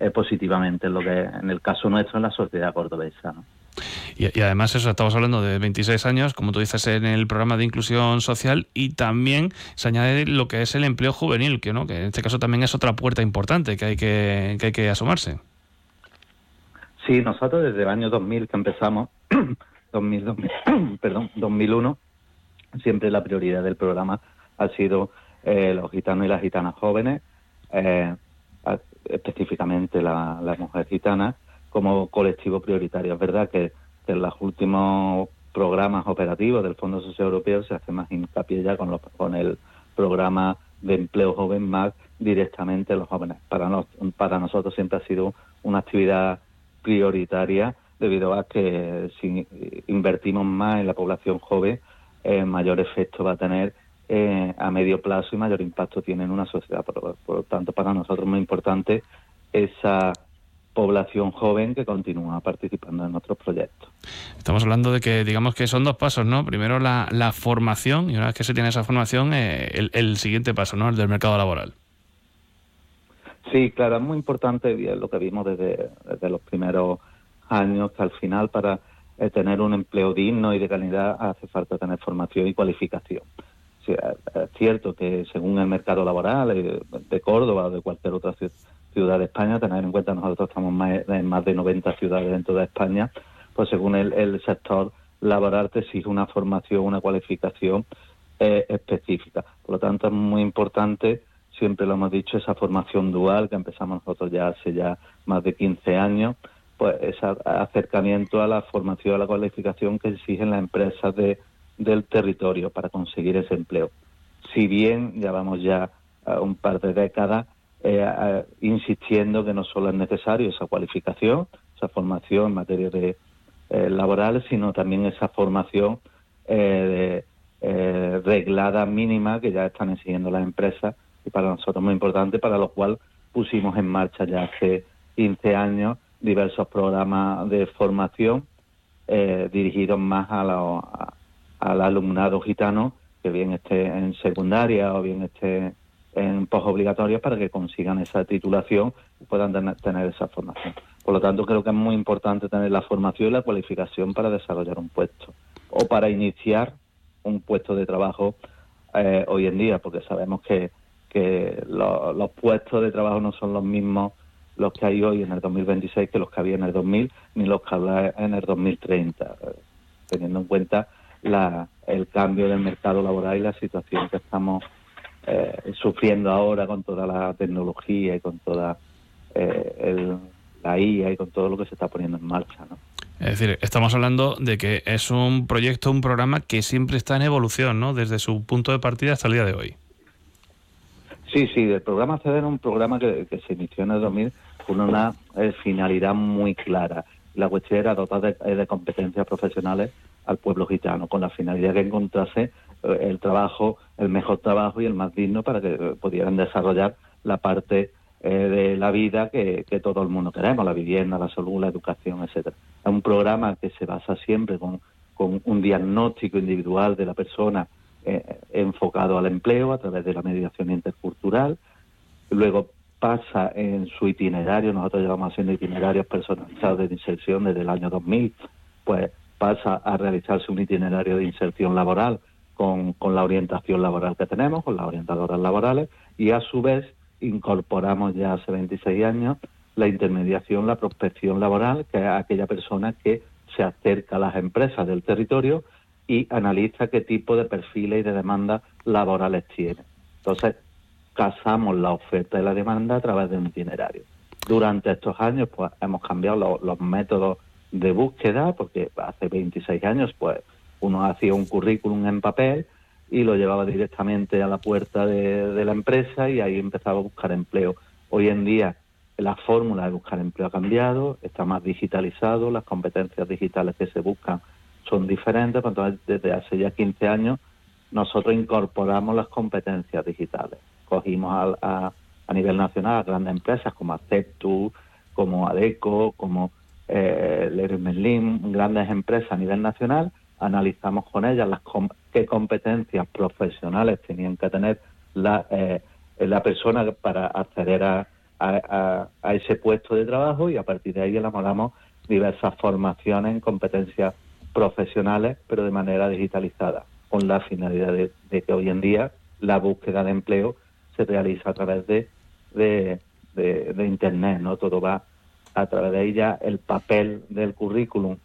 positivamente en lo que, en el caso nuestro, en la sociedad cordobesa, ¿no? Y además eso, estamos hablando de 26 años, como tú dices, en el programa de inclusión social, y también se añade lo que es el empleo juvenil, que no, que en este caso también es otra puerta importante que hay que asomarse. Sí, nosotros desde el año 2000 que empezamos, 2001, siempre la prioridad del programa ha sido los gitanos y las gitanas jóvenes, eh, específicamente la mujer gitana, como colectivo prioritario. Es verdad que en los últimos programas operativos del Fondo Social Europeo se hace más hincapié ya con el programa de empleo joven más directamente a los jóvenes. Para nosotros siempre ha sido una actividad prioritaria, debido a que si invertimos más en la población joven, mayor efecto va a tener a medio plazo y mayor impacto tiene en una sociedad. Por lo tanto, para nosotros es muy importante esa población joven que continúa participando en nuestros proyectos. Estamos hablando de que, digamos que son dos pasos, ¿no? Primero la formación, y una vez que se tiene esa formación, el siguiente paso, ¿no? El del mercado laboral. Sí, claro, es muy importante lo que vimos desde los primeros años, que al final para tener un empleo digno y de calidad hace falta tener formación y cualificación. Sí, es cierto que según el mercado laboral de Córdoba o de cualquier otra ciudad de España, tener en cuenta nosotros estamos en más de 90 ciudades dentro de España, pues según el sector laboral te exige una formación, una cualificación específica. Por lo tanto, es muy importante, siempre lo hemos dicho, esa formación dual que empezamos nosotros ya hace más de 15 años, pues ese acercamiento a la formación, a la cualificación que exigen las empresas del territorio para conseguir ese empleo. Si bien ya vamos un par de décadas insistiendo que no solo es necesario esa cualificación, esa formación en materia de laboral, sino también esa formación reglada mínima que ya están exigiendo las empresas, y para nosotros muy importante, para lo cual pusimos en marcha ya hace 15 años diversos programas de formación dirigidos más al alumnado gitano, que bien esté en secundaria o bien esté en posobligatoria, para que consigan esa titulación y puedan tener esa formación. Por lo tanto, creo que es muy importante tener la formación y la cualificación para desarrollar un puesto o para iniciar un puesto de trabajo hoy en día, porque sabemos que los puestos de trabajo no son los mismos los que hay hoy en el 2026 que los que había en el 2000, ni los que habrá en el 2030, teniendo en cuenta el cambio del mercado laboral y la situación que estamos sufriendo ahora con toda la tecnología y con toda la IA y con todo lo que se está poniendo en marcha, ¿no? Es decir, estamos hablando de que es un proyecto, un programa que siempre está en evolución, ¿no? Desde su punto de partida hasta el día de hoy. Sí, el programa ACEDER es un programa que se inició en el 2000 con una finalidad muy clara. La cuestión era dotar de competencias profesionales al pueblo gitano, con la finalidad de encontrarse el mejor trabajo y el más digno para que pudieran desarrollar la parte de la vida que todo el mundo queremos, la vivienda, la salud, la educación, etcétera. Es un programa que se basa siempre con un diagnóstico individual de la persona enfocado al empleo a través de la mediación intercultural. Luego pasa en su itinerario, nosotros llevamos haciendo itinerarios personalizados de inserción desde el año 2000, pues pasa a realizarse un itinerario de inserción laboral con la orientación laboral que tenemos, con las orientadoras laborales, y a su vez incorporamos ya hace 26 años la intermediación, la prospección laboral, que es aquella persona que se acerca a las empresas del territorio y analiza qué tipo de perfiles y de demandas laborales tiene. Entonces, casamos la oferta y la demanda a través de un itinerario. Durante estos años, pues hemos cambiado los métodos de búsqueda, porque hace 26 años, pues uno hacía un currículum en papel y lo llevaba directamente a la puerta de la empresa y ahí empezaba a buscar empleo. Hoy en día la fórmula de buscar empleo ha cambiado, está más digitalizado, las competencias digitales que se buscan son diferentes, entonces desde hace ya 15 años nosotros incorporamos las competencias digitales. Cogimos a nivel nacional a grandes empresas como Acceptus, como Adecco, como Leroy Merlin, grandes empresas a nivel nacional, analizamos con ellas qué competencias profesionales tenían que tener la persona para acceder a a ese puesto de trabajo, y a partir de ahí elaboramos diversas formaciones en competencias profesionales, pero de manera digitalizada, con la finalidad de que hoy en día la búsqueda de empleo se realiza a través de Internet, ¿no? Todo va a través de ella. El papel del currículum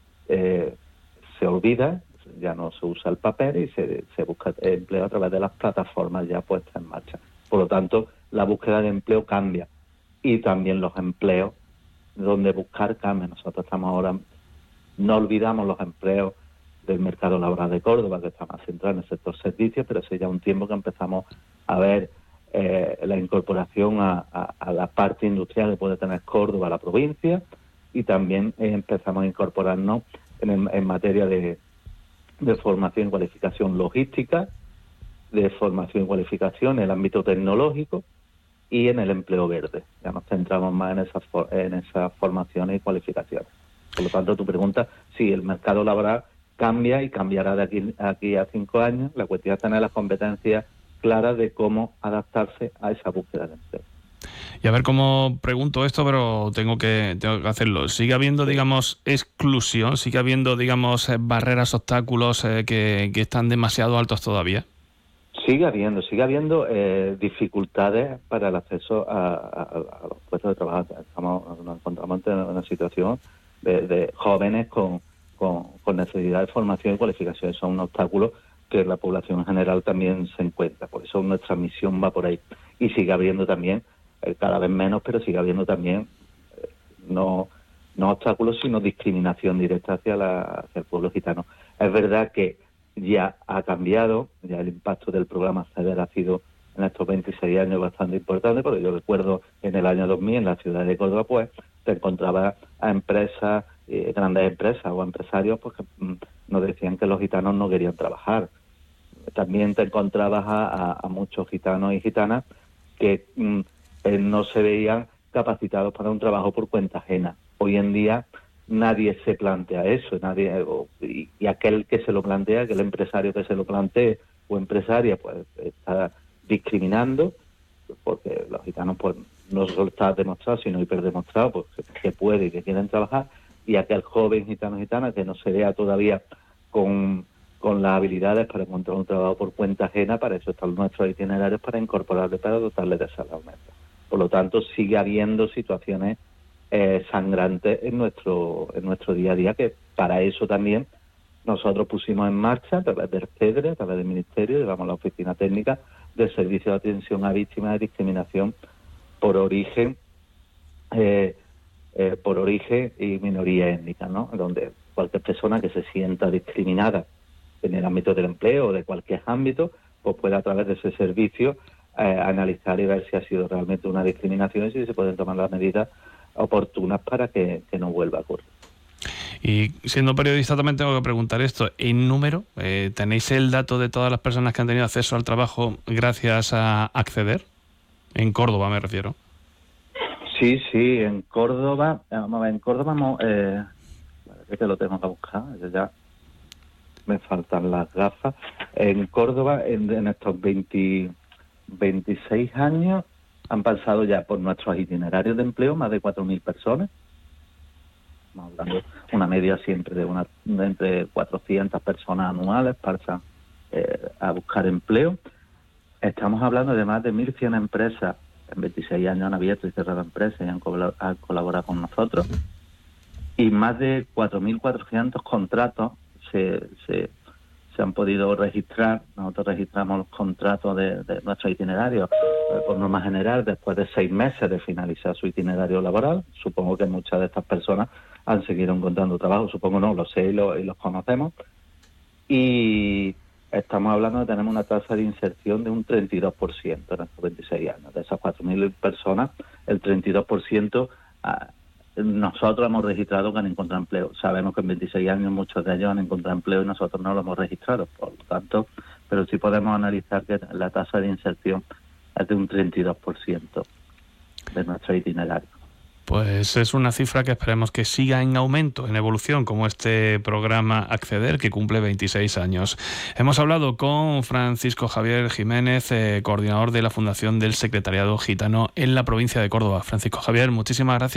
se olvida, ya no se usa el papel y se busca empleo a través de las plataformas ya puestas en marcha. Por lo tanto, la búsqueda de empleo cambia, y también los empleos donde buscar cambia. Nosotros estamos ahora, no olvidamos los empleos del mercado laboral de Córdoba, que está más centrado en el sector servicios, pero hace ya un tiempo que empezamos a ver la incorporación a la parte industrial que puede tener Córdoba, la provincia, y también empezamos a incorporarnos en materia de formación y cualificación logística, de formación y cualificación en el ámbito tecnológico y en el empleo verde. Ya nos centramos más en esas formaciones y cualificaciones. Por lo tanto, tu pregunta, sí, el mercado laboral cambia y cambiará de aquí a 5 años. La cuestión es tener las competencias claras de cómo adaptarse a esa búsqueda de empleo. Y a ver cómo pregunto esto, pero tengo que hacerlo. ¿Sigue habiendo, digamos, exclusión? ¿Sigue habiendo, digamos, barreras, obstáculos que están demasiado altos todavía? Sigue habiendo dificultades para el acceso a los puestos de trabajo. Nos encontramos en una situación de jóvenes con necesidad de formación y cualificación. Son un obstáculo que la población en general también se encuentra. Por eso nuestra misión va por ahí. Y sigue habiendo también, cada vez menos, pero sigue habiendo también no obstáculos, sino discriminación directa hacia el pueblo gitano. Es verdad que ya ha cambiado, ya el impacto del programa Acceder ha sido en estos 26 años bastante importante, porque yo recuerdo en el año 2000 en la ciudad de Córdoba, pues te encontrabas a empresas, grandes empresas o empresarios, pues que nos decían que los gitanos no querían trabajar. También te encontrabas a muchos gitanos y gitanas que no se veían capacitados para un trabajo por cuenta ajena. Hoy en día nadie se plantea eso, y aquel que se lo plantea, aquel empresario que se lo plantee o empresaria, pues está discriminando, porque los gitanos pues no solo está demostrado, sino hiperdemostrado, pues que puede y que quieren trabajar, y aquel joven gitano o gitana que no se vea todavía con las habilidades para encontrar un trabajo por cuenta ajena. Para eso están nuestros itinerarios, para incorporarle, para dotarle de esa herramienta. Por lo tanto, sigue habiendo situaciones sangrantes en nuestro día a día, que para eso también nosotros pusimos en marcha, a través del CEDRE, a través del Ministerio, llevamos la Oficina Técnica de Servicio de Atención a Víctimas de Discriminación por origen y minoría étnica, ¿no? Donde cualquier persona que se sienta discriminada en el ámbito del empleo o de cualquier ámbito, pues puede a través de ese servicio analizar y ver si ha sido realmente una discriminación y si se pueden tomar las medidas oportunas para que no vuelva a ocurrir. Y siendo periodista también tengo que preguntar esto. ¿En número tenéis el dato de todas las personas que han tenido acceso al trabajo gracias a Acceder? En Córdoba me refiero. Sí, en Córdoba, que lo tengo que buscar, ya me faltan las gafas. En Córdoba, en estos 26 años, han pasado ya por nuestros itinerarios de empleo más de 4.000 personas. Estamos hablando una media siempre de entre 400 personas anuales pasan a buscar empleo. Estamos hablando de más de 1.100 empresas. En 26 años han abierto y cerrado empresas y han colaborado con nosotros. Y más de 4.400 contratos se han podido registrar. Nosotros registramos los contratos de nuestro itinerario por norma general después de 6 meses de finalizar su itinerario laboral. Supongo que muchas de estas personas han seguido encontrando trabajo, supongo no, lo sé y los conocemos. Y estamos hablando de tener una tasa de inserción de un 32% en estos 26 años. De esas 4.000 personas, el 32% nosotros hemos registrado que han encontrado empleo. Sabemos que en 26 años muchos de ellos han encontrado empleo y nosotros no lo hemos registrado, por lo tanto, pero sí podemos analizar que la tasa de inserción es de un 32% de nuestro itinerario. Pues es una cifra que esperemos que siga en aumento, en evolución, como este programa Acceder, que cumple 26 años. Hemos hablado con Francisco Javier Jiménez, coordinador de la Fundación del Secretariado Gitano en la provincia de Córdoba. Francisco Javier, muchísimas gracias.